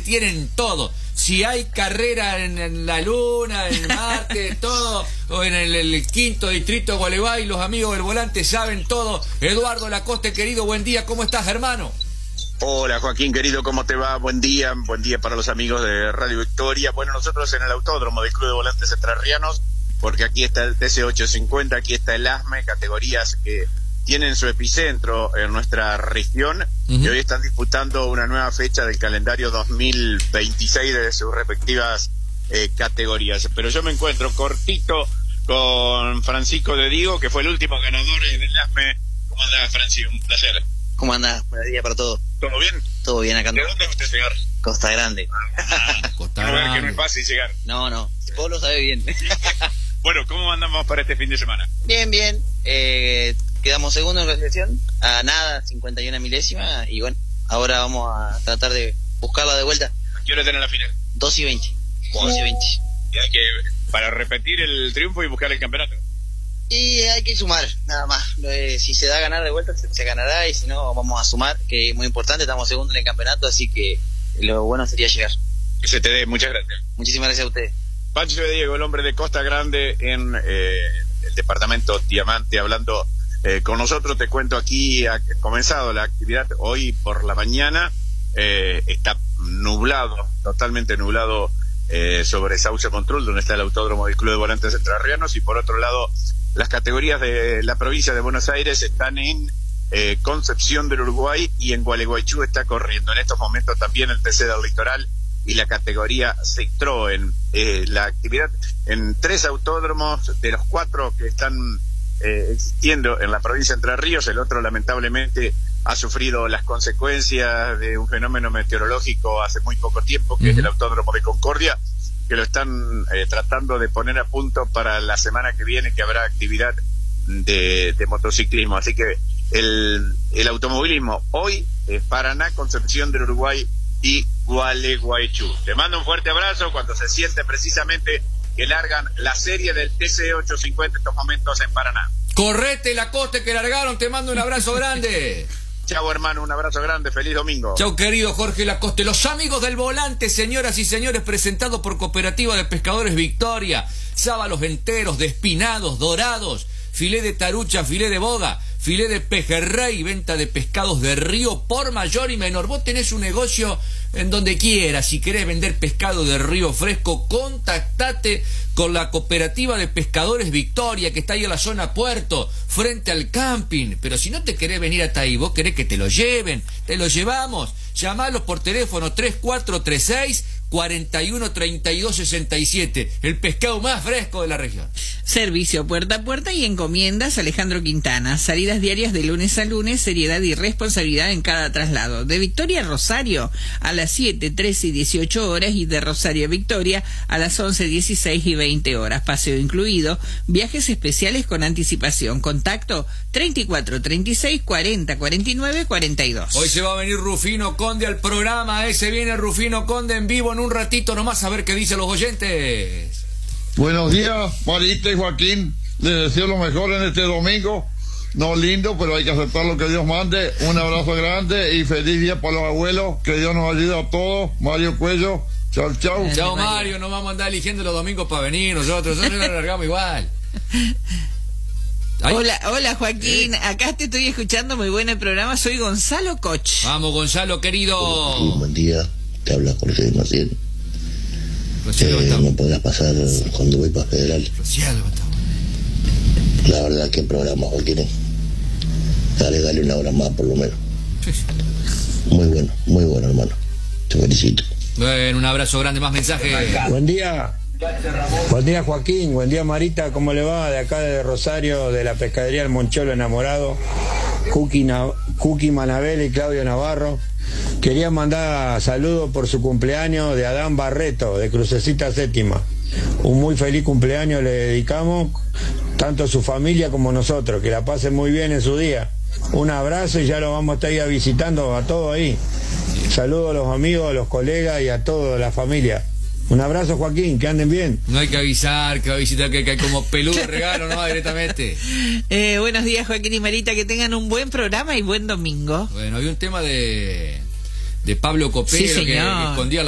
tienen todo. Si hay carrera en la Luna, en Marte, todo, o en el quinto distrito de Gualeguay, los amigos del volante saben todo. Eduardo Lacoste, querido, buen día, ¿cómo estás, hermano? Hola Joaquín, querido, ¿cómo te va? Buen día para los amigos de Radio Victoria. Bueno, nosotros en el autódromo del Club de Volantes Entrerrianos, porque aquí está el TC850, aquí está el ASME, categorías que tienen su epicentro en nuestra región, y hoy están disputando una nueva fecha del calendario 2026 de sus respectivas categorías. Pero yo me encuentro cortito con Francisco de Diego, que fue el último ganador en el ASME. ¿Cómo andás, Francisco? Un placer. ¿Cómo andás? Buen día para todos. ¿Todo bien? Todo bien acá. ¿De dónde es usted, señor? Costa Grande. Costa A ver, Grande. que no es fácil llegar. No, vos lo sabés bien. Bueno, ¿cómo andamos para este fin de semana? Bien. Quedamos segundos en la clasificación, a nada, 51 milésimas, y bueno, ahora vamos a tratar de buscarla de vuelta. ¿A qué hora tiene la final? 2:20. 2:20. Y hay que, para repetir el triunfo y buscar el campeonato. Y hay que sumar, nada más. Si se da a ganar de vuelta, se ganará, y si no, vamos a sumar, que es muy importante. Estamos segundos en el campeonato, así que lo bueno sería llegar. Que se te dé, muchas gracias. Muchísimas gracias a ustedes. Pancho de Diego, el hombre de Costa Grande en el departamento Diamante, hablando con nosotros. Te cuento, aquí ha comenzado la actividad hoy por la mañana. Está nublado, totalmente nublado, sobre Sauce Control, donde está el autódromo del Club de Volantes Entrerrianos, y por otro lado, las categorías de la provincia de Buenos Aires están en Concepción del Uruguay, y en Gualeguaychú está corriendo en estos momentos también el TC del Litoral y la categoría Citroën. La actividad en 3 autódromos de los 4 que están existiendo en la provincia de Entre Ríos. El otro, lamentablemente, ha sufrido las consecuencias de un fenómeno meteorológico hace muy poco tiempo, que es el Autódromo de Concordia, que lo están tratando de poner a punto para la semana que viene, que habrá actividad de motociclismo. Así que el automovilismo hoy es Paraná, Concepción del Uruguay y Gualeguaychú. Te mando un fuerte abrazo cuando se siente precisamente que largan la serie del TC850 en estos momentos en Paraná. Correte, Lacoste, que largaron, te mando un abrazo grande. Chau, hermano, un abrazo grande, feliz domingo. Chau, querido Jorge Lacoste. Los amigos del volante, señoras y señores, presentado por Cooperativa de Pescadores Victoria. Sábalos enteros, despinados, dorados, filé de tarucha, filé de boga, filé de pejerrey, venta de pescados de río por mayor y menor. Vos tenés un negocio en donde quieras. Si querés vender pescado de río fresco, contactate con la Cooperativa de Pescadores Victoria, que está ahí en la zona Puerto, frente al camping. Pero si no te querés venir hasta ahí, vos querés que te lo lleven, te lo llevamos. Llamalos por teléfono 3436 413267, el pescado más fresco de la región. Servicio puerta a puerta y encomiendas Alejandro Quintana. Salidas diarias de lunes a lunes, seriedad y responsabilidad en cada traslado. De Victoria a Rosario a las 7, 13 y 18 horas, y de Rosario a Victoria a las 11, 16 y 20 horas. Paseo incluido. Viajes especiales con anticipación. Contacto 34 36 40 49 42. Hoy se va a venir Rufino Conde al programa. Se viene Rufino Conde en vivo en un ratito nomás, a ver qué dicen los oyentes. Buenos días, Marita y Joaquín. Les deseo lo mejor en este domingo. No lindo, pero hay que aceptar lo que Dios mande. Un abrazo grande y feliz día para los abuelos. Que Dios nos ayude a todos. Mario Cuello. Chau. Chao, Mario. Nos vamos a andar eligiendo los domingos para venir nosotros. Nosotros nos largamos igual. ¿Ay? Hola Joaquín, acá te estoy escuchando, muy bueno el programa. Soy Gonzalo Koch. Vamos, Gonzalo, querido. Hola, buen día. Te habla Jorge de Maciel. ¿Me podrás pasar cuando voy para Federal? La verdad que programa, Joaquín. Dale una hora más por lo menos. Muy bueno, hermano. Te felicito. Bueno, un abrazo grande, más mensajes. Buen día Joaquín, buen día Marita, ¿cómo le va? De acá de Rosario, de la pescadería El Moncholo Enamorado, Cuqui Manabel y Claudio Navarro. Quería mandar saludos por su cumpleaños de Adán Barreto, de Crucecita Séptima. Un muy feliz cumpleaños le dedicamos, tanto a su familia como a nosotros. Que la pasen muy bien en su día. Un abrazo y ya lo vamos a estar visitando a todos ahí. Saludos a los amigos, a los colegas y a toda la familia. Un abrazo, Joaquín, que anden bien. No hay que avisar, que va a visitar, que hay como peludo regalo, ¿no? Directamente. Buenos días, Joaquín y Marita, que tengan un buen programa y buen domingo. Bueno, había un tema de Pablo Copero, sí, que escondía